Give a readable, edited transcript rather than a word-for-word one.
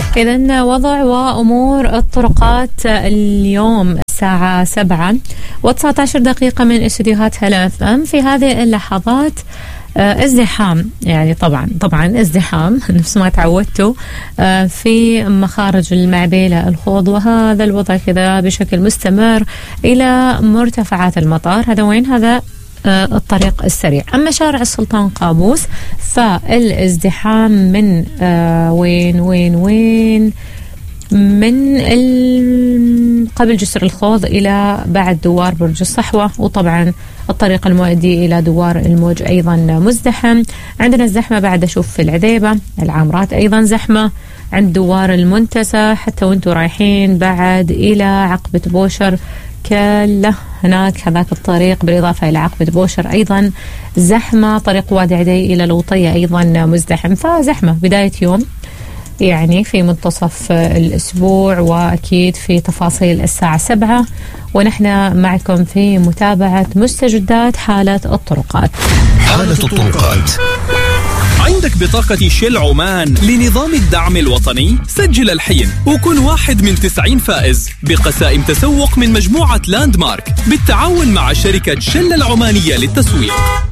إذن وضع وأمور الطرقات اليوم الساعة 7:19 من استديوهات هلا اف ام. في هذه اللحظات ازدحام، يعني طبعا ازدحام نفس ما تعودتوا في مخارج المعبيلة الخوض، وهذا الوضع كذا بشكل مستمر إلى مرتفعات المطار. هذا وين؟ هذا الطريق السريع. أما شارع السلطان قابوس فالازدحام من وين من قبل جسر الخوض إلى بعد دوار برج الصحوة، وطبعا الطريق المؤدي إلى دوار الموج أيضا مزدحم. عندنا الزحمة بعد أشوف في العذيبة، العامرات أيضا زحمة، عند دوار المنتزه حتى وانتوا رايحين بعد إلى عقبة بوشر كله هناك هذاك الطريق، بالإضافة إلى عقبة بوشر أيضا زحمة. طريق وادي عدي إلى الوطية أيضا مزدحم، فزحمة بداية يوم يعني في منتصف الأسبوع، وأكيد في تفاصيل الساعة 7 ونحن معكم في متابعة مستجدات حالة الطرقات. حالة الطرقات. عندك بطاقة شيل عمان لنظام الدعم الوطني؟ سجل الحين وكن واحد من 90 فائز بقسائم تسوق من مجموعة لاند مارك بالتعاون مع شركة شل العمانية للتسويق.